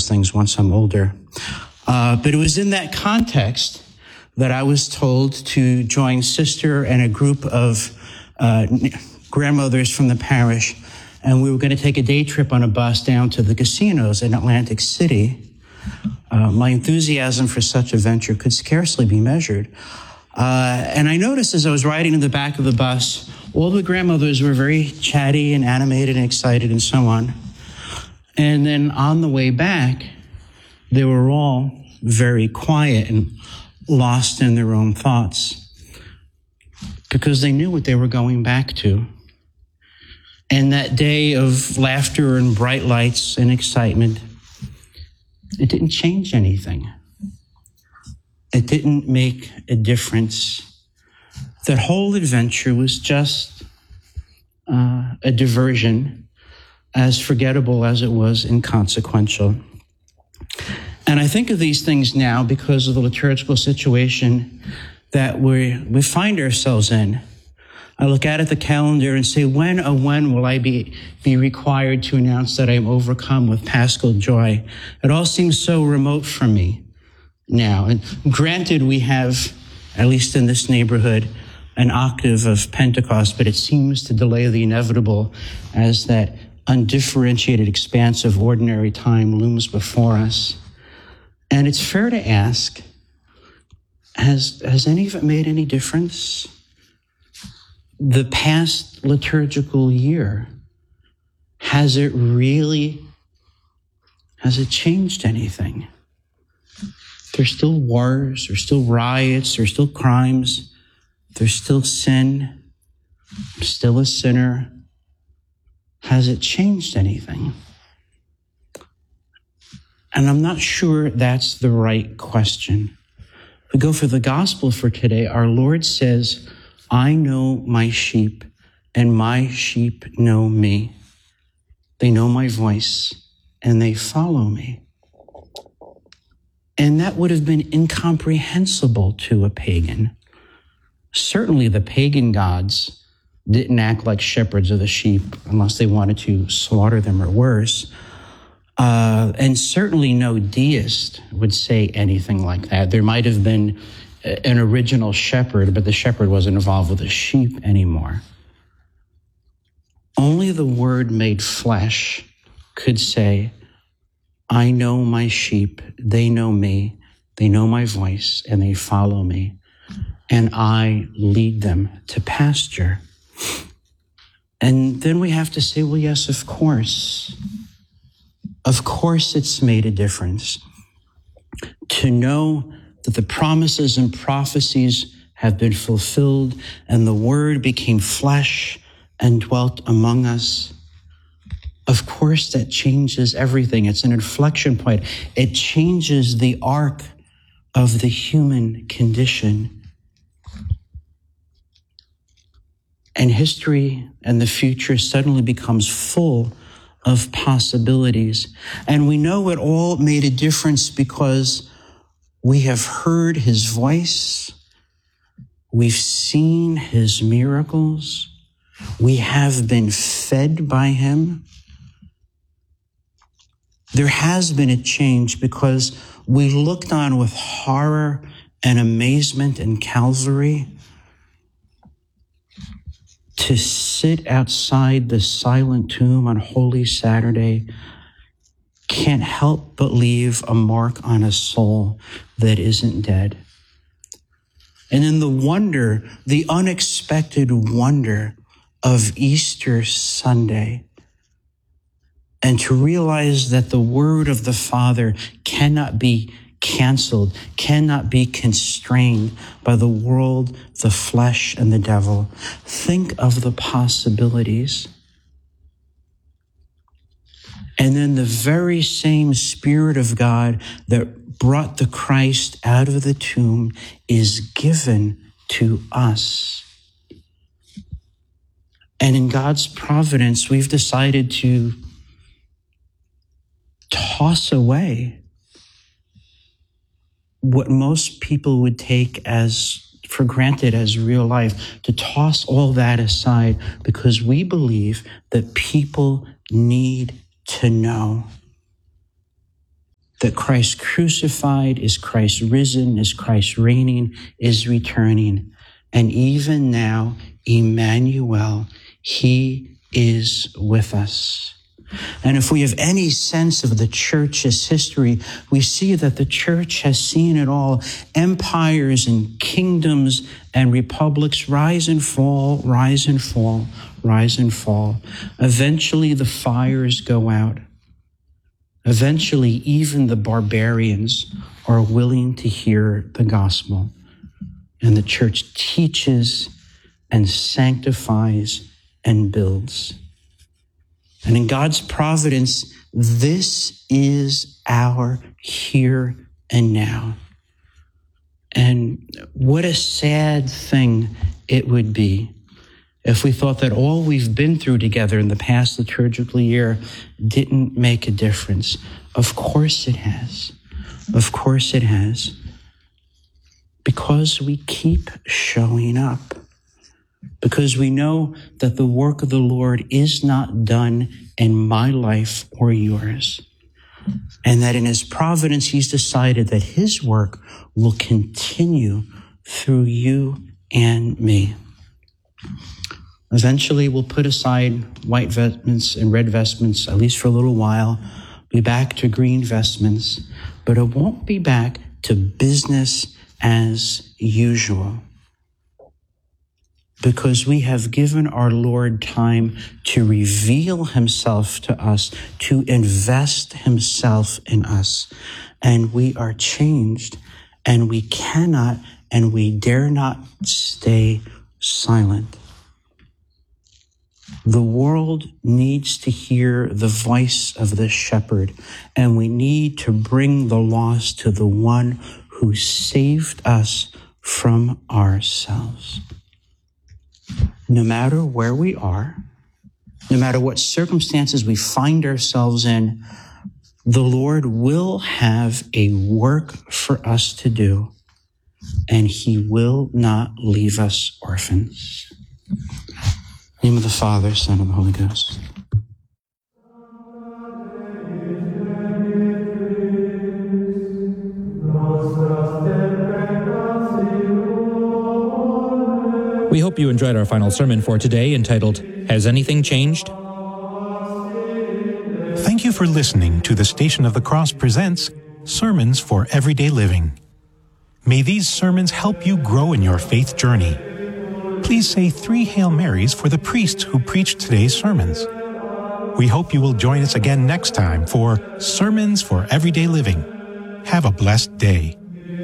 those things once I'm older. But it was in that context that I was told to join Sister and a group of grandmothers from the parish, and we were going to take a day trip on a bus down to the casinos in Atlantic City. My enthusiasm for such a venture could scarcely be measured. And I noticed as I was riding in the back of the bus, all the grandmothers were very chatty and animated and excited and so on. And then on the way back, they were all very quiet and lost in their own thoughts because they knew what they were going back to. And that day of laughter and bright lights and excitement, it didn't change anything. It didn't make a difference. That whole adventure was just a diversion, as forgettable as it was inconsequential. And I think of these things now because of the liturgical situation that we find ourselves in. I look at the calendar and say, when will I be required to announce that I am overcome with paschal joy? It all seems so remote from me now. And granted, we have, at least in this neighborhood, an octave of Pentecost, but it seems to delay the inevitable as that undifferentiated expanse of ordinary time looms before us. And it's fair to ask, has any of it made any difference? The past liturgical year, has it changed anything? There's still wars, there's still riots, there's still crimes, there's still sin. I'm still a sinner. Has it changed anything? And I'm not sure that's the right question. If we go for the gospel for today, our Lord says, I know my sheep, and my sheep know me. They know my voice, and they follow me. And that would have been incomprehensible to a pagan. Certainly the pagan gods didn't act like shepherds of the sheep unless they wanted to slaughter them or worse. And certainly no deist would say anything like that. There might have been an original shepherd, but the shepherd wasn't involved with the sheep anymore. Only the Word made flesh could say, I know my sheep, they know me, they know my voice, and they follow me, and I lead them to pasture. And then we have to say, well, yes, of course. Of course it's made a difference. To know that the promises and prophecies have been fulfilled and the Word became flesh and dwelt among us. Of course that changes everything. It's an inflection point. It changes the arc of the human condition. And history and the future suddenly becomes full of possibilities. And we know it all made a difference because we have heard his voice. We've seen his miracles. We have been fed by him. There has been a change because we looked on with horror and amazement in Calvary. To sit outside the silent tomb on Holy Saturday can't help but leave a mark on a soul that isn't dead. And in the wonder, the unexpected wonder of Easter Sunday, and to realize that the word of the Father cannot be canceled, cannot be constrained by the world, the flesh, and the devil. Think of the possibilities. And then the very same Spirit of God that brought the Christ out of the tomb is given to us. And in God's providence, we've decided to toss away what most people would take as for granted as real life, to toss all that aside because we believe that people need to know. that Christ crucified, is Christ risen, is Christ reigning, is returning. And even now, Emmanuel, he is with us. And if we have any sense of the church's history, we see that the church has seen it all. Empires and kingdoms and republics rise and fall, rise and fall, rise and fall. Eventually the fires go out. Eventually even the barbarians are willing to hear the gospel. And the church teaches and sanctifies and builds. And in God's providence, this is our here and now. And what a sad thing it would be if we thought that all we've been through together in the past liturgical year didn't make a difference. Of course it has. Of course it has. Because we keep showing up. Because we know that the work of the Lord is not done in my life or yours. And that in his providence, he's decided that his work will continue through you and me. Eventually, we'll put aside white vestments and red vestments, at least for a little while, be back to green vestments, but it won't be back to business as usual. Because we have given our Lord time to reveal himself to us, to invest himself in us. And we are changed, and we cannot and we dare not stay silent. The world needs to hear the voice of the shepherd, and we need to bring the lost to the one who saved us from ourselves. No matter where we are, no matter what circumstances we find ourselves in, the Lord will have a work for us to do, and he will not leave us orphans. In the name of the Father, Son, and the Holy Ghost. We hope you enjoyed our final sermon for today, entitled, Has Anything Changed? Thank you for listening to the Station of the Cross presents Sermons for Everyday Living. May these sermons help you grow in your faith journey. Please say 3 Hail Marys for the priests who preached today's sermons. We hope you will join us again next time for Sermons for Everyday Living. Have a blessed day.